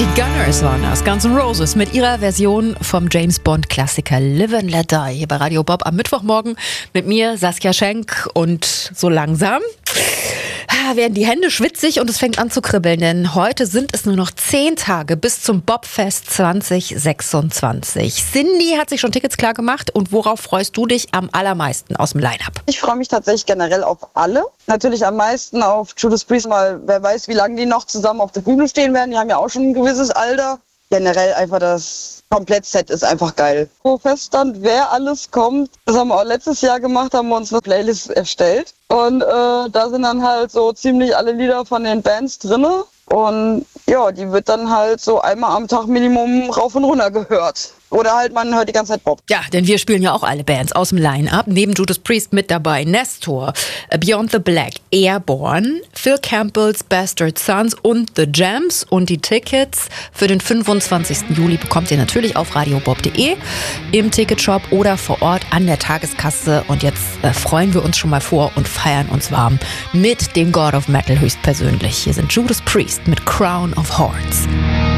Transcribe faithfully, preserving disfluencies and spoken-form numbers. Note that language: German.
Die Gunners waren das, Guns N' Roses, mit ihrer Version vom James-Bond-Klassiker Live and Let Die hier bei Radio Bob am Mittwochmorgen mit mir, Saskia Schenk, und so langsam werden die Hände schwitzig und es fängt an zu kribbeln, denn heute sind es nur noch zehn Tage bis zum Bobfest zwanzig sechsundzwanzig. Cindy hat sich schon Tickets klar gemacht, und worauf freust du dich am allermeisten aus dem Line-Up? Ich freue mich tatsächlich generell auf alle. Natürlich am meisten auf Judas Priest, weil wer weiß, wie lange die noch zusammen auf der Bühne stehen werden. Die haben ja auch schon ein gewisses Alter. Generell einfach das Komplettset ist einfach geil. Wo feststand, wer alles kommt, das haben wir auch letztes Jahr gemacht, haben wir uns eine Playlist erstellt. Und äh, da sind dann halt so ziemlich alle Lieder von den Bands drinne. Und ja, die wird dann halt so einmal am Tag Minimum rauf und runter gehört. Oder halt, man hört die ganze Zeit Bob. Ja, denn wir spielen ja auch alle Bands aus dem Line-Up. Neben Judas Priest mit dabei Nestor, Beyond the Black, Airborne, Phil Campbell's Bastard Sons und The Jams. Und die Tickets für den fünfundzwanzigsten Juli bekommt ihr natürlich auf radiobob punkt de, im Ticketshop oder vor Ort an der Tageskasse. Und jetzt äh, freuen wir uns schon mal vor und feiern uns warm mit dem God of Metal höchstpersönlich. Hier sind Judas Priest mit Crown of Horns.